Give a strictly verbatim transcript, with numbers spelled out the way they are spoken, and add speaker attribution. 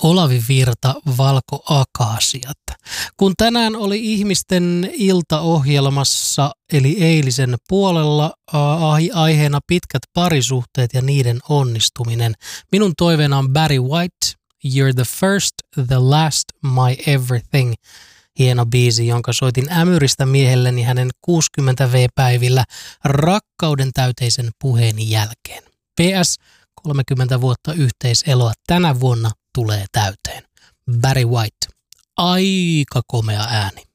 Speaker 1: Olavi Virta, Valkoakaasiat. Kun tänään oli ihmisten iltaohjelmassa, eli eilisen puolella, aiheena pitkät parisuhteet ja niiden onnistuminen. Minun toiveena on Barry White, You're the First, the Last, My Everything. Hieno biisi, jonka soitin ämyristä miehelleni hänen kuusikymmentä vuotispäivillä rakkauden täyteisen puheeni jälkeen. P S. kolmekymmentä vuotta yhteiseloa tänä vuonna tulee täyteen. Barry White. Aika komea ääni.